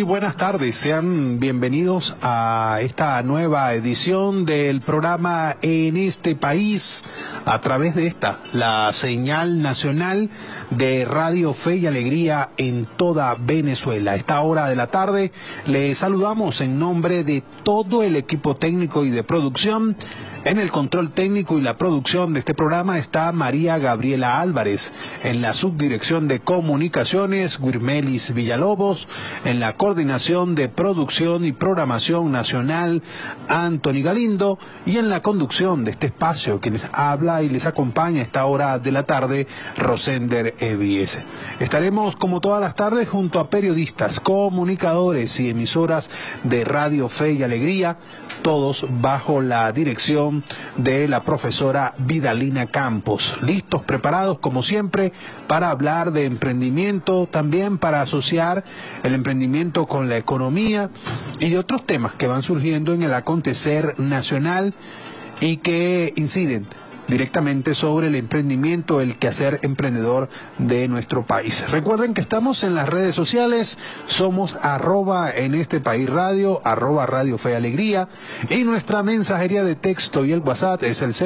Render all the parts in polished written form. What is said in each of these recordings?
buenas tardes, sean bienvenidos a esta nueva edición del programa En este País a través de la señal nacional de Radio Fe y Alegría en toda Venezuela. A esta hora de la tarde les saludamos en nombre de todo el equipo técnico y de producción. En el control técnico y la producción de este programa está María Gabriela Álvarez. En la subdirección de comunicaciones, Guirmelis Villalobos. En la coordinación de producción y programación nacional, Anthony Galindo. Y en la conducción de este espacio, quienes habla y les acompaña a esta hora de la tarde, Rosender Evies. Estaremos como todas las tardes junto a periodistas, comunicadores y emisoras de Radio Fe y Alegría, todos bajo la dirección de la profesora Vidalina Campos, listos, preparados como siempre para hablar de emprendimiento, también para asociar el emprendimiento con la economía y de otros temas que van surgiendo en el acontecer nacional y que inciden directamente sobre el emprendimiento, el quehacer emprendedor de nuestro país. Recuerden que estamos en las redes sociales, somos @en este país radio, @Radio Fe y Alegría, y nuestra mensajería de texto y el WhatsApp es el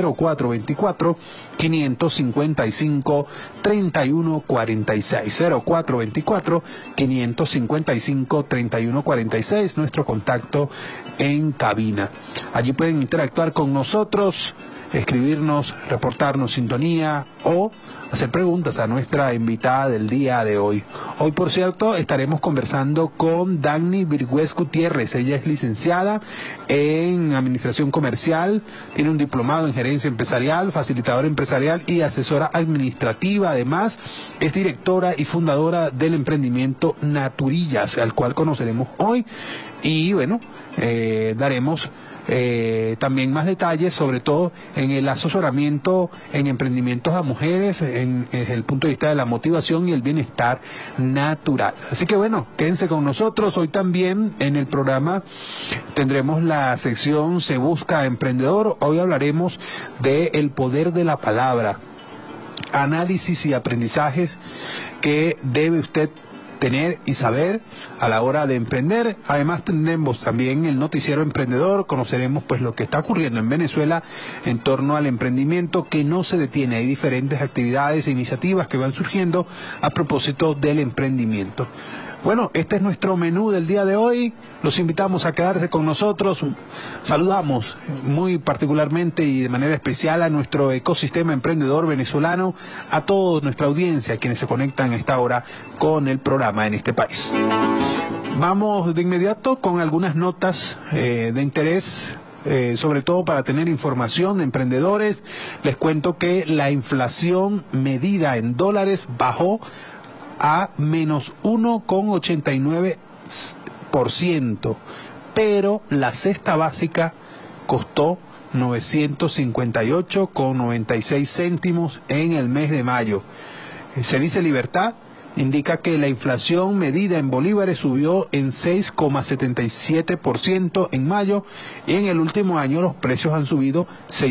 0424-555-3146, 0424-555-3146, nuestro contacto en cabina. Allí pueden interactuar con nosotros, escribirnos, reportarnos sintonía o hacer preguntas a nuestra invitada del día de hoy. Hoy, por cierto, estaremos conversando con Dagny Virgüez Gutiérrez. Ella es licenciada en Administración Comercial, tiene un diplomado en Gerencia Empresarial, facilitadora empresarial y asesora administrativa. Además, es directora y fundadora del emprendimiento Naturillas, al cual conoceremos hoy. Y bueno, daremos también más detalles, sobre todo en el asesoramiento en emprendimientos a mujeres, desde el punto de vista de la motivación y el bienestar natural. Así que bueno, quédense con nosotros. Hoy también en el programa tendremos la sección Se Busca Emprendedor. Hoy hablaremos de el poder de la palabra, análisis y aprendizajes que debe usted tener y saber a la hora de emprender. Además tendremos también el noticiero emprendedor, conoceremos pues lo que está ocurriendo en Venezuela en torno al emprendimiento que no se detiene. Hay diferentes actividades e iniciativas que van surgiendo a propósito del emprendimiento. Bueno, este es nuestro menú del día de hoy. Los invitamos a quedarse con nosotros. Saludamos muy particularmente y de manera especial a nuestro ecosistema emprendedor venezolano, a toda nuestra audiencia, quienes se conectan a esta hora con el programa En este País. Vamos de inmediato con algunas notas de interés, sobre todo para tener información de emprendedores. Les cuento que la inflación medida en dólares bajó a menos 1,89%, pero la cesta básica costó 958,96 céntimos en el mes de mayo. Se dice Libertad indica que la inflación medida en bolívares subió en 6,77% en mayo, y en el último año los precios han subido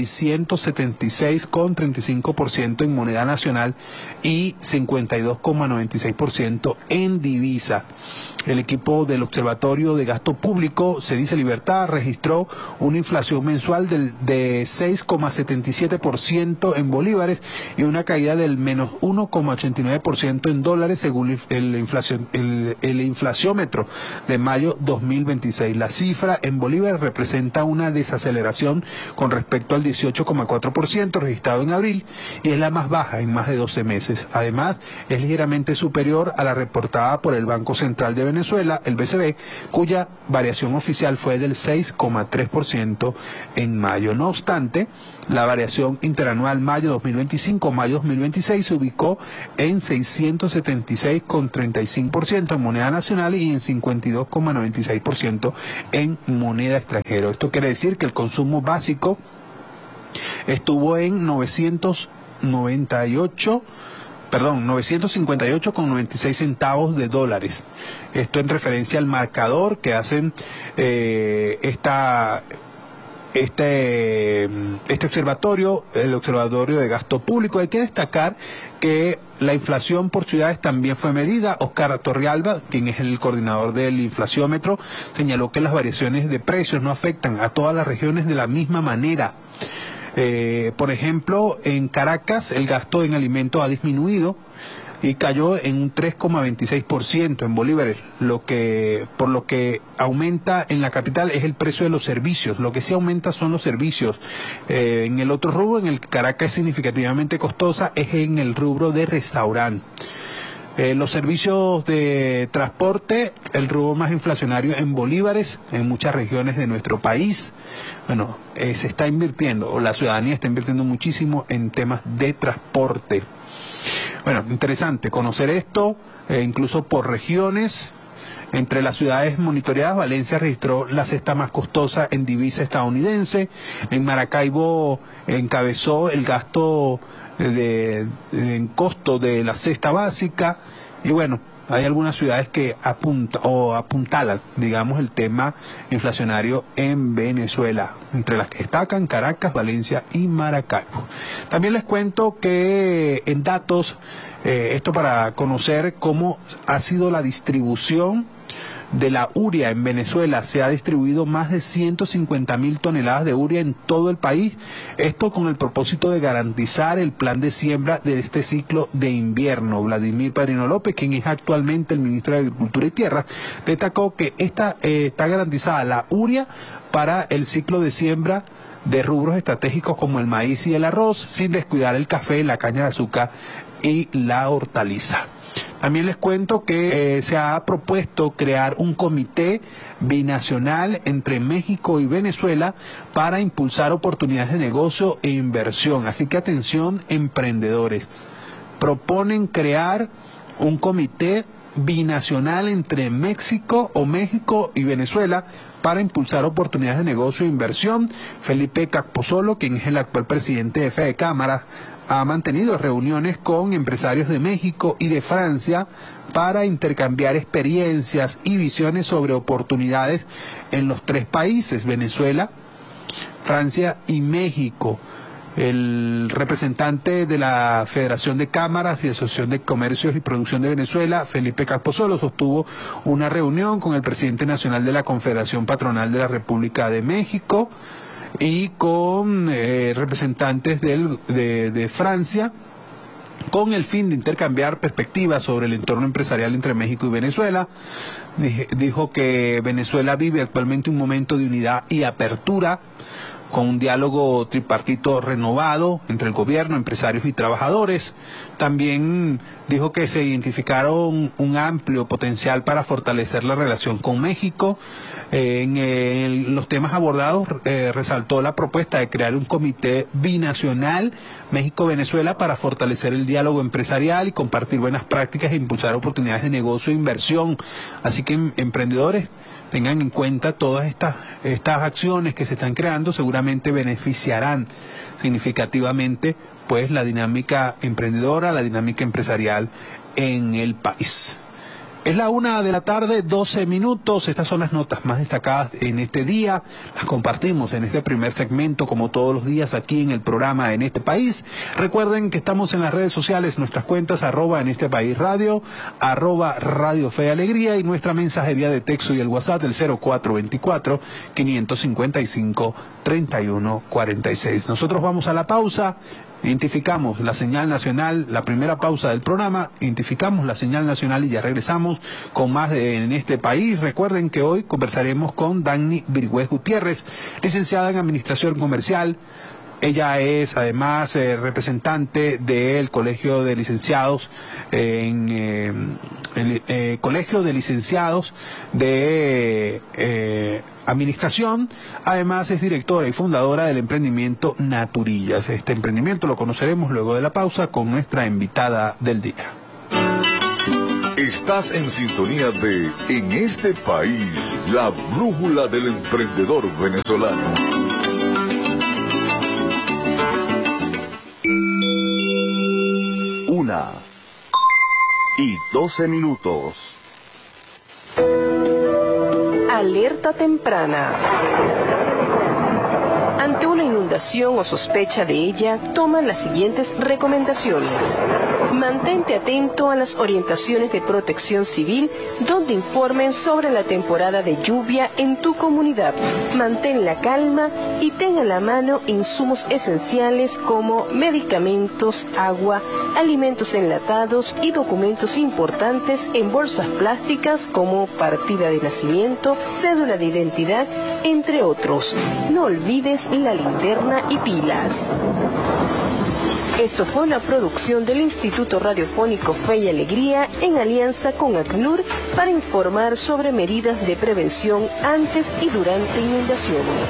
676,35% en moneda nacional y 52,96% en divisa. El equipo del Observatorio de Gasto Público, se dice Libertad, registró una inflación mensual de 6,77% en bolívares y una caída del menos 1,89% en dólares, según el inflaciómetro de mayo 2026. La cifra en bolívares representa una desaceleración con respecto al 18,4% registrado en abril y es la más baja en más de 12 meses. Además, es ligeramente superior a la reportada por el Banco Central de Venezuela, el BCV, cuya variación oficial fue del 6,3% en mayo. No obstante, la variación interanual mayo 2025-mayo 2026 se ubicó en 676,35% en moneda nacional y en 52,96% en moneda extranjera. Esto quiere decir que el consumo básico estuvo en 958,96 centavos de dólares. Esto en referencia al marcador que hacen este observatorio, el Observatorio de Gasto Público. Hay que destacar que la inflación por ciudades también fue medida. Oscar Torrealba, quien es el coordinador del inflaciómetro, señaló que las variaciones de precios no afectan a todas las regiones de la misma manera. Por ejemplo, en Caracas el gasto en alimentos ha disminuido y cayó en un 3,26% en bolívares, por lo que aumenta en la capital es el precio de los servicios. Lo que sí aumenta son los servicios. En el otro rubro, en el que Caracas es significativamente costosa, es en el rubro de restaurante. Los servicios de transporte, el rubro más inflacionario en bolívares en muchas regiones de nuestro país. Bueno, se está invirtiendo, o la ciudadanía está invirtiendo muchísimo en temas de transporte. Bueno, interesante conocer esto, incluso por regiones. Entre las ciudades monitoreadas, Valencia registró la sexta más costosa en divisa estadounidense. En Maracaibo encabezó el gasto en costo de la cesta básica. Y bueno, hay algunas ciudades que apuntalan, digamos, el tema inflacionario en Venezuela, entre las que destacan Caracas, Valencia y Maracaibo. También les cuento que en datos, esto para conocer cómo ha sido la distribución de la urea en Venezuela. Se ha distribuido más de 150.000 toneladas de urea en todo el país, esto con el propósito de garantizar el plan de siembra de este ciclo de invierno. Vladimir Padrino López, quien es actualmente el ministro de Agricultura y Tierra, destacó que está garantizada la urea para el ciclo de siembra de rubros estratégicos como el maíz y el arroz, sin descuidar el café, la caña de azúcar y la hortaliza. También les cuento que se ha propuesto crear un comité binacional entre México y Venezuela para impulsar oportunidades de negocio e inversión. Así que atención, emprendedores. Proponen crear un comité binacional entre México y Venezuela para impulsar oportunidades de negocio e inversión. Felipe Capozolo, quien es el actual presidente de Fede Cámaras, ha mantenido reuniones con empresarios de México y de Francia para intercambiar experiencias y visiones sobre oportunidades en los tres países, Venezuela, Francia y México. El representante de la Federación de Cámaras y Asociación de Comercios y Producción de Venezuela, Felipe Capozolo, sostuvo una reunión con el presidente nacional de la Confederación Patronal de la República de México y con representantes de Francia, con el fin de intercambiar perspectivas sobre el entorno empresarial entre México y Venezuela. Dijo que Venezuela vive actualmente un momento de unidad y apertura, con un diálogo tripartito renovado entre el gobierno, empresarios y trabajadores. También dijo que se identificaron un amplio potencial para fortalecer la relación con México. En los temas abordados resaltó la propuesta de crear un comité binacional México-Venezuela para fortalecer el diálogo empresarial y compartir buenas prácticas e impulsar oportunidades de negocio e inversión. Así que emprendedores, tengan en cuenta todas estas acciones que se están creando, seguramente beneficiarán significativamente pues la dinámica emprendedora, la dinámica empresarial en el país. Es la 1:00 p.m, 12 minutos. Estas son las notas más destacadas en este día. Las compartimos en este primer segmento, como todos los días, aquí en el programa En Este País. Recuerden que estamos en las redes sociales, nuestras cuentas, @En Este País Radio, @Radio Fe y Alegría, y nuestra mensajería de texto y el WhatsApp del 0424-555-3146. Nosotros vamos a la pausa. Identificamos la señal nacional, la primera pausa del programa, identificamos la señal nacional y ya regresamos con más de En Este País. Recuerden que hoy conversaremos con Dagny Virgüez Gutiérrez, licenciada en Administración Comercial. Ella es además representante del Colegio de Licenciados Colegio de Licenciados de Administración. Además es directora y fundadora del emprendimiento Naturillas. Este emprendimiento lo conoceremos luego de la pausa con nuestra invitada del día. Estás en sintonía de En Este País, la brújula del emprendedor venezolano. 1:12. Alerta temprana. Ante una inundación o sospecha de ella, toma las siguientes recomendaciones. Mantente atento a las orientaciones de Protección Civil, donde informen sobre la temporada de lluvia en tu comunidad. Mantén la calma y ten a la mano insumos esenciales como medicamentos, agua, alimentos enlatados y documentos importantes en bolsas plásticas como partida de nacimiento, cédula de identidad, entre otros. No olvides la linterna y pilas. Esto fue una producción del Instituto Radiofónico Fe y Alegría en alianza con ACNUR para informar sobre medidas de prevención antes y durante inundaciones.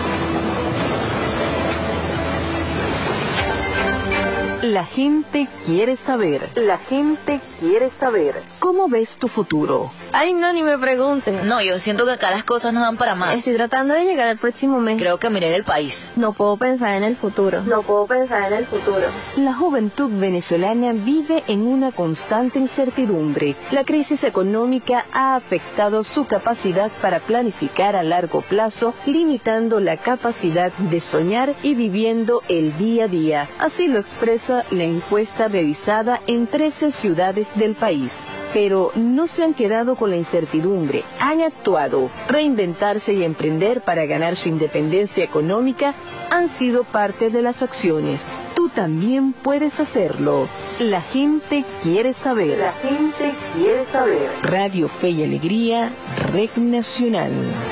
La gente quiere saber. La gente quiere saber. ¿Cómo ves tu futuro? Ay, no, ni me preguntes. No, yo siento que acá las cosas no dan para más. Estoy tratando de llegar al próximo mes. Creo que miré el país. No puedo pensar en el futuro. La juventud venezolana vive en una constante incertidumbre. La crisis económica ha afectado su capacidad para planificar a largo plazo, limitando la capacidad de soñar y viviendo el día a día. Así lo expresa la encuesta realizada en 13 ciudades del país. Pero no se han quedado con la incertidumbre, han actuado. Reinventarse y emprender para ganar su independencia económica han sido parte de las acciones. Tú también puedes hacerlo. La gente quiere saber. La gente quiere saber. Radio Fe y Alegría, Red Nacional.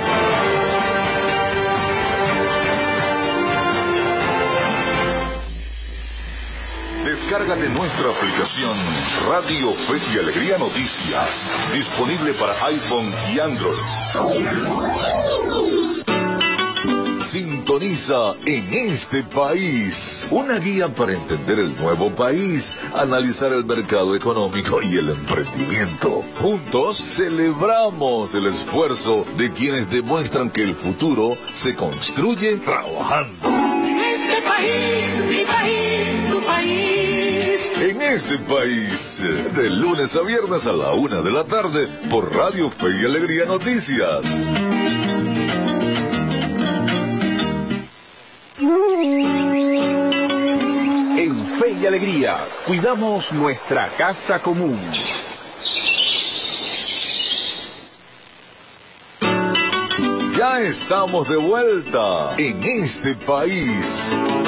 Descárgate nuestra aplicación Radio Fe y Alegría Noticias, disponible para iPhone y Android. Sintoniza En este País, una guía para entender el nuevo país, analizar el mercado económico y el emprendimiento. Juntos celebramos el esfuerzo de quienes demuestran que el futuro se construye trabajando. En este país, mi país, tu país. En este país, de lunes a viernes a la 1 de la tarde, por Radio Fe y Alegría Noticias. En Fe y Alegría, cuidamos nuestra casa común. Ya estamos de vuelta en este país.